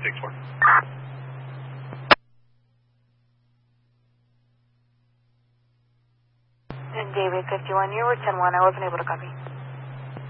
takes 4. And David 51, you were 10-1. I wasn't able to copy.